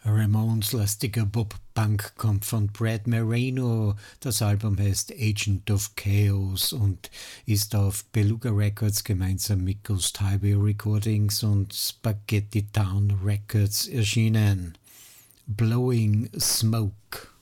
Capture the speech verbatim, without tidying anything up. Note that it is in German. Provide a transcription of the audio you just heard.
Ramones-lastiger Bob-Punk kommt von Brad Moreno. Das Album heißt Agent of Chaos und ist auf Beluga Records gemeinsam mit Ghost Highway Recordings und Spaghetti Town Records erschienen. Blowing Smoke.